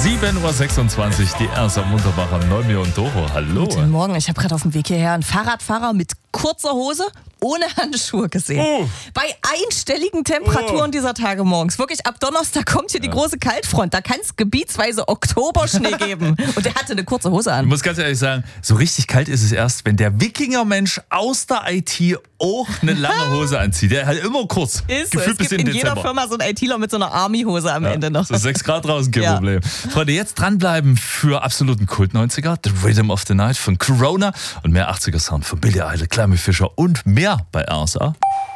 7.26 Uhr, die erste Munterbacher Neumi und Doro. Hallo. Guten Morgen, ich habe gerade auf dem Weg hierher einen Fahrradfahrer mit kurzer Hose ohne Handschuhe gesehen. Oh. Bei einstelligen Temperaturen dieser Tage morgens. Wirklich, ab Donnerstag kommt hier die große Kaltfront. Da kann es gebietsweise Oktoberschnee geben. Und der hatte eine kurze Hose an. Ich muss ganz ehrlich sagen, so richtig kalt ist es erst, wenn der Wikinger-Mensch aus der IT auch eine lange Hose anzieht. Der halt immer kurz. Ist so. Es gibt in jeder Firma so einen ITler mit so einer Army-Hose am Ende noch. So 6 Grad draußen, kein Problem. Freunde, jetzt dranbleiben für absoluten Kult-90er. The Rhythm of the Night von Corona und mehr 80er-Sound von Billy Idol, Clemmy Fischer und mehr bei RSA.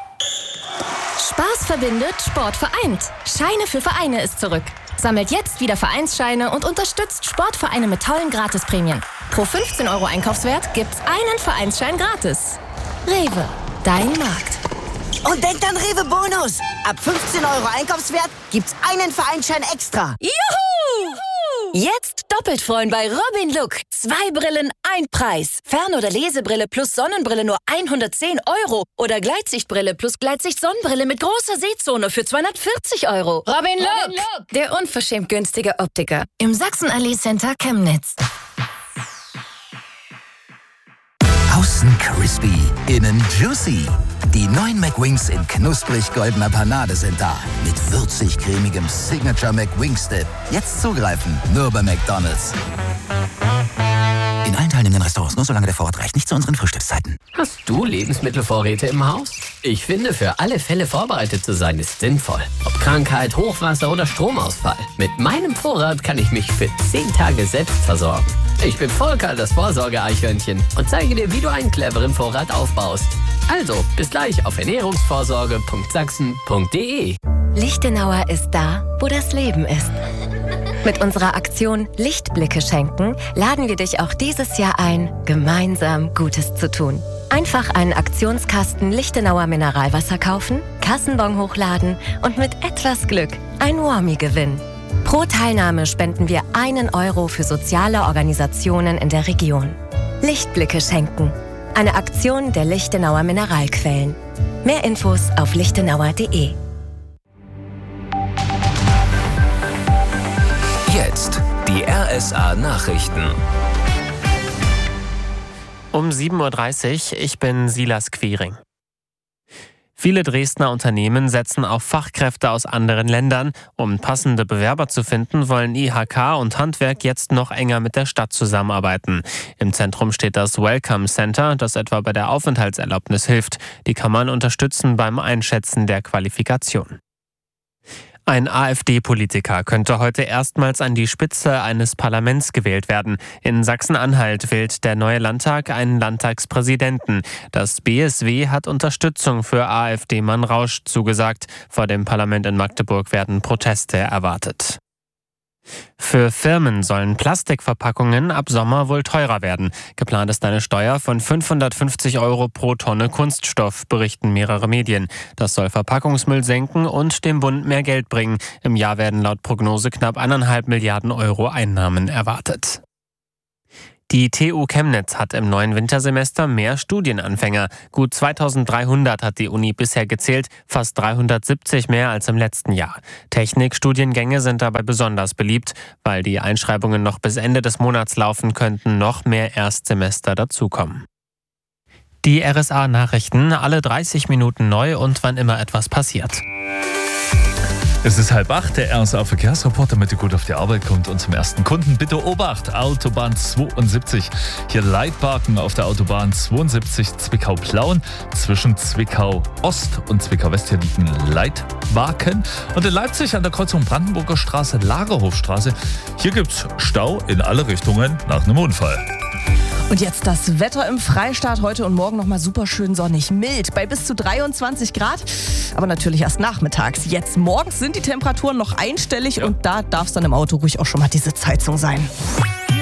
Spaß verbindet, Sport vereint. Scheine für Vereine ist zurück. Sammelt jetzt wieder Vereinsscheine und unterstützt Sportvereine mit tollen Gratisprämien. Pro 15 € Einkaufswert gibt's einen Vereinsschein gratis. Rewe, dein Markt. Und denkt an Rewe Bonus. Ab 15 € Einkaufswert gibt's einen Vereinsschein extra. Juhu! Jetzt doppelt freuen bei Robin Look. 2 Brillen, 1 Preis. Fern- oder Lesebrille plus Sonnenbrille nur 110 € oder Gleitsichtbrille plus Gleitsicht-Sonnenbrille mit großer Sehzone für 240 €. Robin Look, der unverschämt günstige Optiker im Sachsenallee Center Chemnitz. Außen crispy, innen juicy. Die neuen McWings in knusprig-goldener Panade sind da. Mit würzig-cremigem Signature McWings-Dip. Jetzt zugreifen, nur bei McDonald's. In allen teilnehmenden Restaurants, nur solange der Vorrat reicht. Nicht zu unseren Frühstückszeiten. Hast du Lebensmittelvorräte im Haus? Ich finde, für alle Fälle vorbereitet zu sein, ist sinnvoll. Ob Krankheit, Hochwasser oder Stromausfall. Mit meinem Vorrat kann ich mich für 10 Tage selbst versorgen. Ich bin Volker, das Vorsorge-Eichhörnchen, und zeige dir, wie du einen cleveren Vorrat aufbaust. Also, bis gleich auf ernährungsvorsorge.sachsen.de. Lichtenauer ist da, wo das Leben ist. Mit unserer Aktion Lichtblicke schenken laden wir dich auch dieses Jahr ein, gemeinsam Gutes zu tun. Einfach einen Aktionskasten Lichtenauer Mineralwasser kaufen, Kassenbon hochladen und mit etwas Glück ein Warmie gewinnen. Pro Teilnahme spenden wir 1 € für soziale Organisationen in der Region. Lichtblicke schenken. Eine Aktion der Lichtenauer Mineralquellen. Mehr Infos auf lichtenauer.de. Jetzt die RSA Nachrichten. Um 7.30 Uhr, ich bin Silas Quiring. Viele Dresdner Unternehmen setzen auf Fachkräfte aus anderen Ländern. Um passende Bewerber zu finden, wollen IHK und Handwerk jetzt noch enger mit der Stadt zusammenarbeiten. Im Zentrum steht das Welcome Center, das etwa bei der Aufenthaltserlaubnis hilft. Die kann man unterstützen beim Einschätzen der Qualifikation. Ein AfD-Politiker könnte heute erstmals an die Spitze eines Parlaments gewählt werden. In Sachsen-Anhalt wählt der neue Landtag einen Landtagspräsidenten. Das BSW hat Unterstützung für AfD-Mann Rausch zugesagt. Vor dem Parlament in Magdeburg werden Proteste erwartet. Für Firmen sollen Plastikverpackungen ab Sommer wohl teurer werden. Geplant ist eine Steuer von 550 € pro Tonne Kunststoff, berichten mehrere Medien. Das soll Verpackungsmüll senken und dem Bund mehr Geld bringen. Im Jahr werden laut Prognose knapp 1,5 Milliarden € Einnahmen erwartet. Die TU Chemnitz hat im neuen Wintersemester mehr Studienanfänger. Gut 2300 hat die Uni bisher gezählt, fast 370 mehr als im letzten Jahr. Technikstudiengänge sind dabei besonders beliebt. Weil die Einschreibungen noch bis Ende des Monats laufen, könnten noch mehr Erstsemester dazukommen. Die RSA-Nachrichten, alle 30 Minuten neu und wann immer etwas passiert. Es ist 7:30, der RSA-Verkehrsreporter mit gut auf die Arbeit kommt und zum ersten Kunden. Bitte Obacht, Autobahn 72. Hier Leitparken auf der Autobahn 72 Zwickau-Plauen. Zwischen Zwickau-Ost und Zwickau-West hier liegen Leitwagen. Und in Leipzig an der Kreuzung Brandenburger Straße, Lagerhofstraße. Hier gibt's Stau in alle Richtungen nach einem Unfall. Und jetzt das Wetter im Freistaat. Heute und morgen nochmal super schön sonnig, mild, bei bis zu 23 Grad. Aber natürlich erst nachmittags. Jetzt morgens sind die Temperaturen noch einstellig und da darf es dann im Auto ruhig auch schon mal die Sitzheizung sein.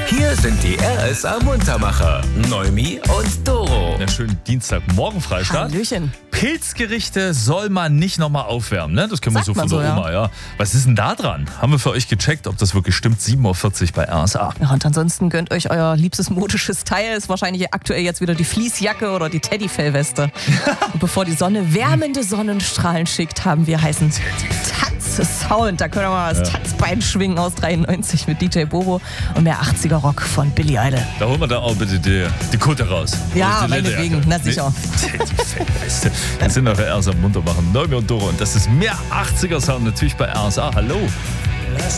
Hier sind die RSA Muntermacher, Neumi und Doro. Ja, schönen Dienstagmorgen, Freistaat. Hallöchen. Pilzgerichte soll man nicht nochmal aufwärmen, ne? Das kennen wir Sagt so von man der so, Oma, ja. Was ist denn da dran? Haben wir für euch gecheckt, ob das wirklich stimmt. 7.40 Uhr bei RSA. Ja, und ansonsten gönnt euch euer liebstes modisches Teil. Ist wahrscheinlich aktuell jetzt wieder die Fließjacke oder die Teddyfellweste. Und bevor die Sonne wärmende Sonnenstrahlen schickt, haben wir heißen Tanz-Sound. Da können wir mal das Tanzbein schwingen aus 93 mit DJ Bobo und mehr 80er-Rock von Billy Idol. Da holen wir da auch bitte die Kutte raus. Ja, Die meinetwegen, Lederjacke. na sicher. Teddyfellweste. Wir sind auf RSA munter machen. Neumi und Doro. Und das ist mehr 80er-Sound natürlich bei RSA. Hallo.